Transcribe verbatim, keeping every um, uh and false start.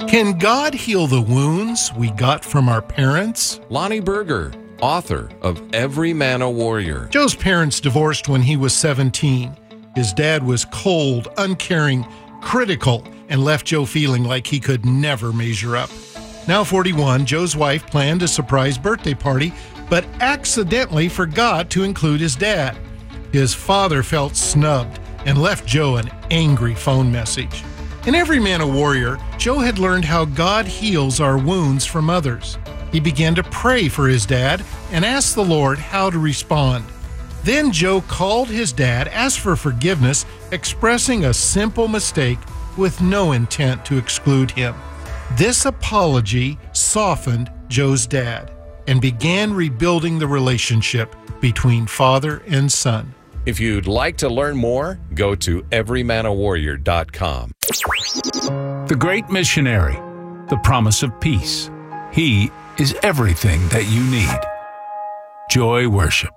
Can God heal the wounds we got from our parents? Lonnie Berger, author of Every Man a Warrior. Joe's parents divorced when he was seventeen. His dad was cold, uncaring, critical, and left Joe feeling like he could never measure up. Now forty-one, Joe's wife planned a surprise birthday party, but accidentally forgot to include his dad. His father felt snubbed and left Joe an angry phone message. In Every Man a Warrior, Joe had learned how God heals our wounds from others. He began to pray for his dad and asked the Lord how to respond. Then Joe called his dad, asked for forgiveness, expressing a simple mistake with no intent to exclude him. This apology softened Joe's dad and began rebuilding the relationship between father and son. If you'd like to learn more, go to every man a warrior dot com. The Great Missionary, the promise of peace. He is everything that you need. Joy Worship.